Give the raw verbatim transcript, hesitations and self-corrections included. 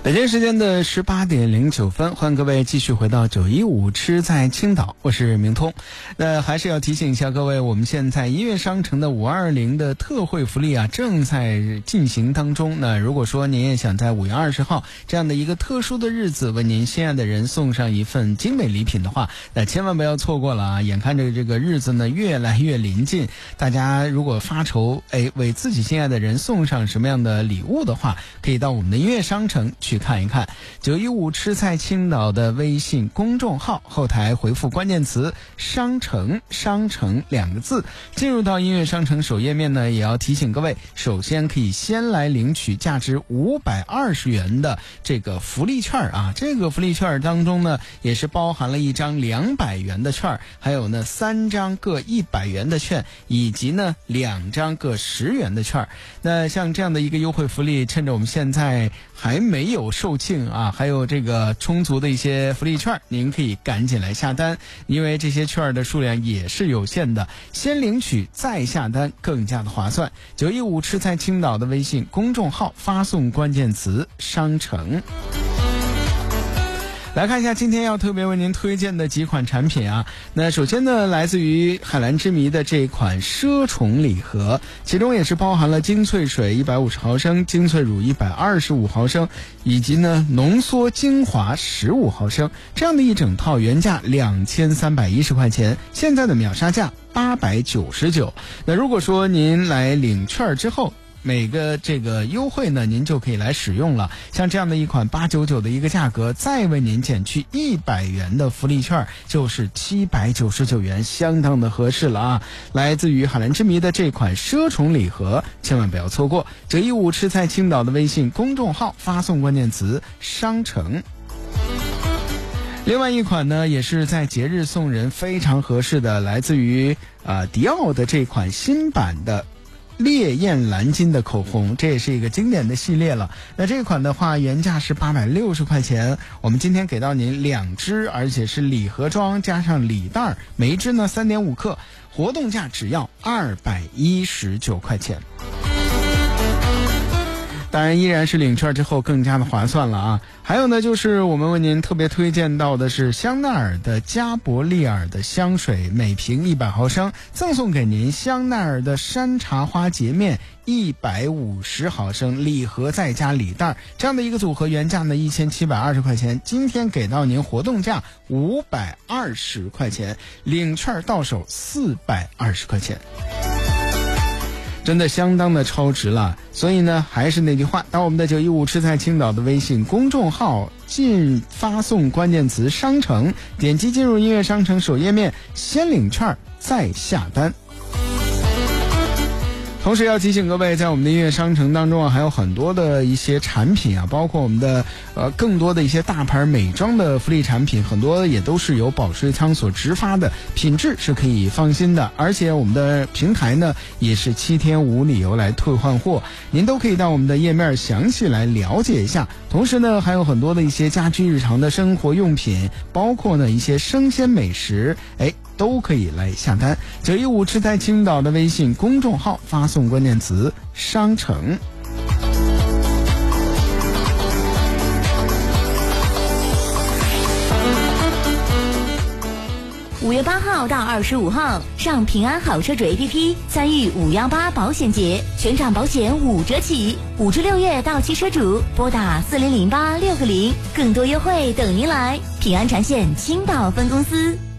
北京时间的十八点零九分，欢迎各位继续回到九一五吃在青岛，我是明通。那还是要提醒一下各位，我们现在音乐商城的五二零的特惠福利啊正在进行当中。那如果说您也想在五月二十号这样的一个特殊的日子为您心爱的人送上一份精美礼品的话，那千万不要错过了啊！眼看着这个日子呢越来越临近，大家如果发愁哎为自己心爱的人送上什么样的礼物的话，可以到我们的音乐商城去看一看。九一五吃菜青岛的微信公众号后台回复关键词商城商城两个字，进入到音乐商城首页面呢，也要提醒各位，首先可以先来领取价值五百二十元的这个福利券啊。这个福利券当中呢也是包含了一张两百元的券，还有呢三张各一百元的券，以及呢两张各十元的券。那像这样的一个优惠福利，趁着我们现在还没有售罄啊，还有这个充足的一些福利券，您可以赶紧来下单，因为这些券的数量也是有限的，先领取再下单更加的划算。九一五吃菜青岛的微信公众号发送关键词商城。来看一下今天要特别为您推荐的几款产品啊。那首先呢，来自于海蓝之谜的这一款奢宠礼盒，其中也是包含了精粹水一百五十毫升、精粹乳一百二十五毫升，以及呢浓缩精华十五毫升，这样的一整套原价两千三百一十块钱，现在的秒杀价八百九十九。那如果说您来领券之后，每个这个优惠呢您就可以来使用了，像这样的一款八百九十九的一个价格，再为您减去一百元的福利券，就是七百九十九元，相当的合适了啊。来自于海蓝之谜的这款奢宠礼盒，千万不要错过。九一五吃菜青岛的微信公众号发送关键词商城。另外一款呢也是在节日送人非常合适的，来自于啊、呃、迪奥的这款新版的烈焰蓝金的口红，这也是一个经典的系列了。那这款的话原价是八百六十块钱，我们今天给到您两支，而且是礼盒装加上礼袋，每一支呢 三点五 克，活动价只要二百一十九块钱。当然依然是领券之后更加的划算了啊。还有呢就是我们为您特别推荐到的是香奈儿的加伯利尔的香水，每瓶一百毫升，赠送给您香奈儿的山茶花洁面一百五十毫升，礼盒再加礼袋，这样的一个组合原价呢一千七百二十块钱，今天给到您活动价五百二十块钱，领券到手四百二十块钱，真的相当的超值了。所以呢还是那句话，到我们的九一五吃菜青岛的微信公众号进发送关键词商城，点击进入音乐商城首页面，先领券再下单。同时要提醒各位，在我们的音乐商城当中啊，还有很多的一些产品啊，包括我们的呃更多的一些大牌美妆的福利产品，很多也都是由保税仓所直发的，品质是可以放心的。而且我们的平台呢也是七天无理由来退换货，您都可以到我们的页面详细来了解一下。同时呢还有很多的一些家居日常的生活用品，包括呢一些生鲜美食，哎都可以来下单。九一五吃在青岛的微信公众号发送关键词商城。 五月八号到二十五号，上平安好车主 A P P 参与五幺八保险节，全场保险五折起。五至六月到期车主拨打四零零八六个零，更多优惠等您来。平安产险青岛分公司。